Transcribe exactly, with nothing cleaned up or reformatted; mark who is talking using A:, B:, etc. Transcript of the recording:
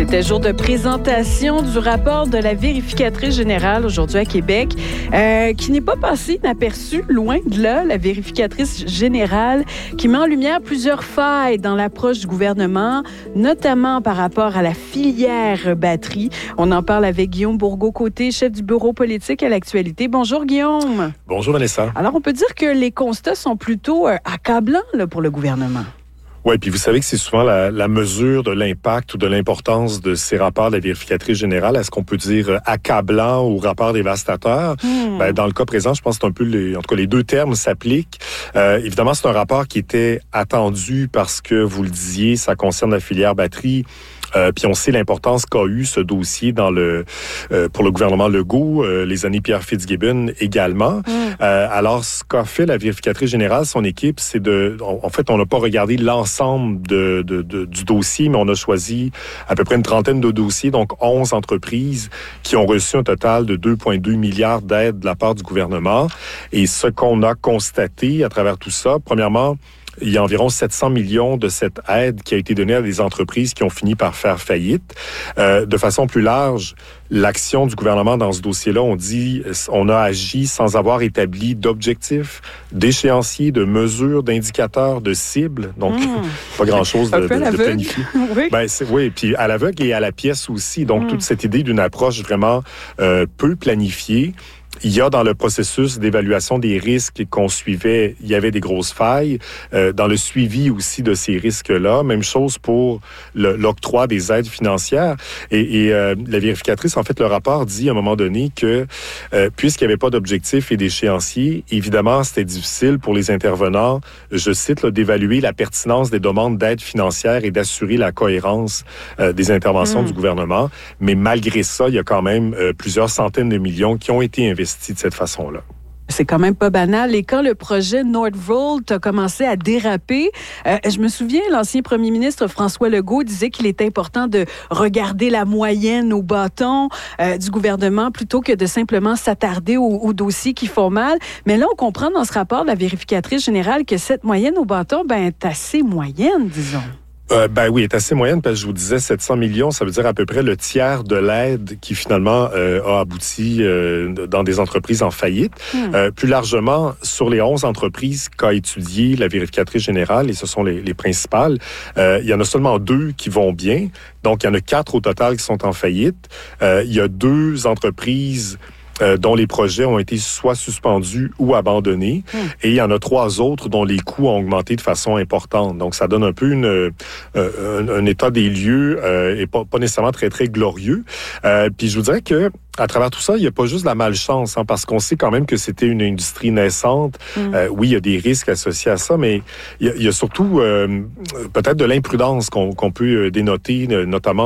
A: C'était jour de présentation du rapport de la vérificatrice générale aujourd'hui à Québec, euh, qui n'est pas passé inaperçu, loin de là, la vérificatrice générale qui met en lumière plusieurs failles dans l'approche du gouvernement, notamment par rapport à la filière batterie. On en parle avec Guillaume Bourgault-Côté, chef du bureau politique à l'actualité. Bonjour Guillaume.
B: Bonjour Vanessa.
A: Alors on peut dire que les constats sont plutôt euh, accablants là, pour le gouvernement.
B: Oui, puis vous savez que c'est souvent la, la mesure de l'impact ou de l'importance de ces rapports de la vérificatrice générale. Est-ce qu'on peut dire accablant ou rapport dévastateur? Hmm. Ben, dans le cas présent, je pense que c'est un peu les, en tout cas, les deux termes s'appliquent. Euh, évidemment, c'est un rapport qui était attendu parce que, vous le disiez, ça concerne la filière batterie. Euh, puis on sait l'importance qu'a eu ce dossier dans le euh, pour le gouvernement Legault, euh, les années Pierre Fitzgibbon également. Mm. Euh, alors, ce qu'a fait la vérificatrice générale, son équipe, c'est de... En, en fait, on n'a pas regardé l'ensemble de, de, de, du dossier, mais on a choisi à peu près une trentaine de dossiers, donc onze entreprises qui ont reçu un total de deux virgule deux milliards d'aides de la part du gouvernement. Et ce qu'on a constaté à travers tout ça, premièrement, il y a environ sept cents millions de cette aide qui a été donnée à des entreprises qui ont fini par faire faillite. Euh, de façon plus large, l'action du gouvernement dans ce dossier-là, on dit, on a agi sans avoir établi d'objectifs, d'échéanciers, de mesures, d'indicateurs, de cibles. Donc, mmh. pas grand-chose de, de, de planifié. oui. Ben, c'est, oui, puis à l'aveugle et à la pièce aussi. Donc, mmh. toute cette idée d'une approche vraiment euh, peu planifiée. Il y a dans le processus d'évaluation des risques qu'on suivait, il y avait des grosses failles. Euh, dans le suivi aussi de ces risques-là, même chose pour le, l'octroi des aides financières. Et, et euh, la vérificatrice, en fait, le rapport dit à un moment donné que euh, puisqu'il n'y avait pas d'objectif et d'échéancier, évidemment, c'était difficile pour les intervenants, je cite, là, d'évaluer la pertinence des demandes d'aide financière et d'assurer la cohérence euh, des interventions mmh. du gouvernement. Mais malgré ça, il y a quand même euh, plusieurs centaines de millions qui ont été investis de cette façon-là.
A: C'est quand même pas banal. Et quand le projet Nordvolt a commencé à déraper, euh, je me souviens, l'ancien premier ministre François Legault disait qu'il est important de regarder la moyenne au bâton euh, du gouvernement plutôt que de simplement s'attarder aux, aux dossiers qui font mal. Mais là, on comprend dans ce rapport de la vérificatrice générale que cette moyenne au bâton ben, est assez moyenne, disons.
B: Euh, ben oui, est assez moyenne parce que je vous disais sept cents millions, ça veut dire à peu près le tiers de l'aide qui finalement euh, a abouti euh, dans des entreprises en faillite. Mmh. Euh, plus largement, sur les onze entreprises qu'a étudié la vérificatrice générale, et ce sont les, les principales, euh, il y en a seulement deux qui vont bien. Donc, il y en a quatre au total qui sont en faillite. Euh, il y a deux entreprises Euh, dont les projets ont été soit suspendus ou abandonnés. Mmh. Et il y en a trois autres dont les coûts ont augmenté de façon importante. Donc, ça donne un peu une, euh, un, un état des lieux euh, et pas, pas nécessairement très, très glorieux. Euh, puis, je vous dirais que à travers tout ça, il n'y a pas juste la malchance, hein, parce qu'on sait quand même que c'était une industrie naissante. Mmh. Euh, oui, il y a des risques associés à ça, mais il y a, il y a surtout euh, peut-être de l'imprudence qu'on, qu'on peut dénoter, notamment